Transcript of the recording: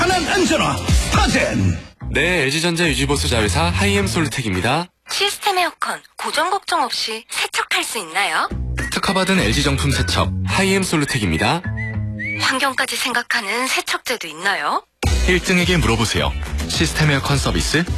편한 안전화 스타젠. 네, LG전자 유지보수 자회사 하이엠 솔루텍입니다. 시스템 에어컨 고장 걱정 없이 세척할 수 있나요? 특허받은 LG 정품 세척 하이엠 솔루텍입니다. 환경까지 생각하는 세척제도 있나요? 1등에게 물어보세요. 시스템 에어컨 서비스